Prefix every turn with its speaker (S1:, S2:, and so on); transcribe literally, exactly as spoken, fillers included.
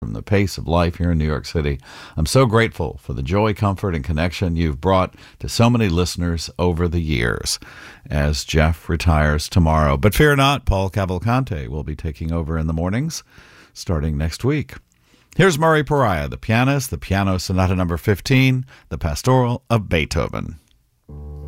S1: from the pace of life here in New York City. I'm so grateful for the joy, comfort, and connection you've brought to so many listeners over the years as Jeff retires tomorrow. But fear not, Paul Cavalcante will be taking over in the mornings starting next week. Here's Murray Pariah, the pianist, the Piano Sonata number fifteen, the Pastoral of Beethoven.